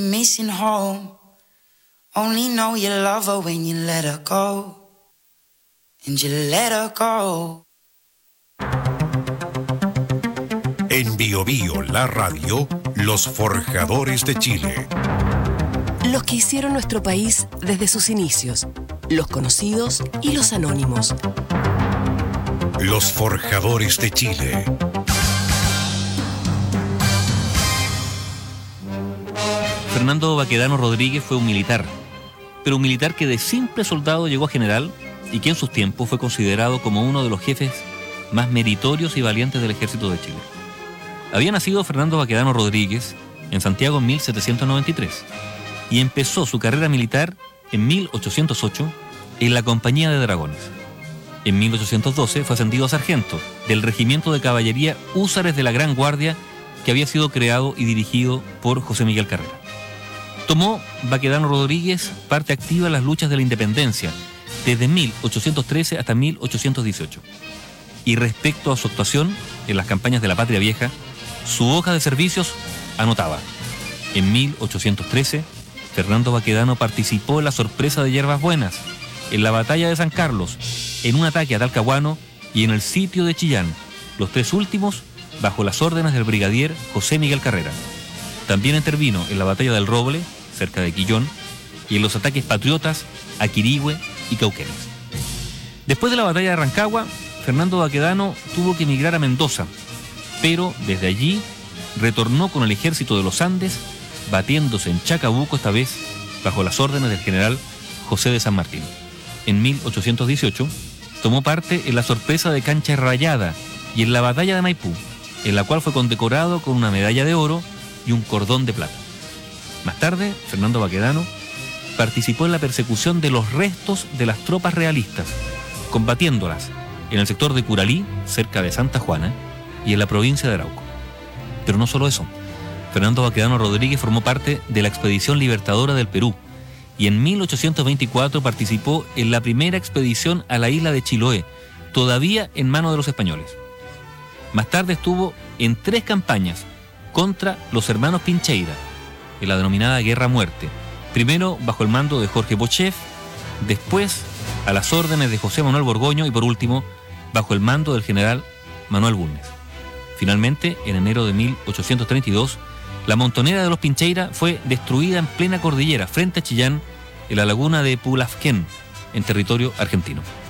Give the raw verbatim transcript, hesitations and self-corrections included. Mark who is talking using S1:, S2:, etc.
S1: Missing home. Only know you love her when you let her go. And you let her go.
S2: En Bio Bio, la radio, los forjadores de Chile.
S3: Los que hicieron nuestro país desde sus inicios. Los conocidos y los anónimos.
S2: Los forjadores de Chile.
S4: Fernando Baquedano Rodríguez fue un militar, pero un militar que de simple soldado llegó a general y que en sus tiempos fue considerado como uno de los jefes más meritorios y valientes del ejército de Chile. Había nacido Fernando Baquedano Rodríguez en Santiago en mil setecientos noventa y tres y empezó su carrera militar en mil ochocientos ocho en la Compañía de Dragones. En mil ochocientos doce fue ascendido a sargento del Regimiento de Caballería Húsares de la Gran Guardia, que había sido creado y dirigido por José Miguel Carrera. Tomó Baquedano Rodríguez parte activa en las luchas de la independencia desde mil ochocientos trece hasta mil ochocientos dieciocho. Y respecto a su actuación en las campañas de la Patria Vieja, su hoja de servicios anotaba: en mil ochocientos trece, Fernando Baquedano participó en la sorpresa de Yerbas Buenas, en la batalla de San Carlos, en un ataque a Talcahuano y en el sitio de Chillán, los tres últimos bajo las órdenes del brigadier José Miguel Carrera. También intervino en la batalla del Roble, cerca de Quillón, y en los ataques patriotas a Quirihue y Cauquenes. Después de la batalla de Rancagua, Fernando Baquedano tuvo que emigrar a Mendoza, pero desde allí retornó con el ejército de los Andes, batiéndose en Chacabuco, esta vez bajo las órdenes del general José de San Martín. En mil ochocientos dieciocho tomó parte en la sorpresa de Cancha Rayada y en la batalla de Maipú, en la cual fue condecorado con una medalla de oro y un cordón de plata. Más tarde, Fernando Baquedano participó en la persecución de los restos de las tropas realistas, combatiéndolas en el sector de Curalí, cerca de Santa Juana, y en la provincia de Arauco. Pero no solo eso. Fernando Baquedano Rodríguez formó parte de la Expedición Libertadora del Perú y en mil ochocientos veinticuatro participó en la primera expedición a la isla de Chiloé, todavía en manos de los españoles. Más tarde estuvo en tres campañas contra los hermanos Pincheira, en la denominada Guerra Muerte, primero bajo el mando de Jorge Bochef, después a las órdenes de José Manuel Borgoño y por último bajo el mando del general Manuel Bulnes. Finalmente, en enero de mil ochocientos treinta y dos, la montonera de los Pincheira fue destruida en plena cordillera frente a Chillán, en la laguna de Pulafquén, en territorio argentino.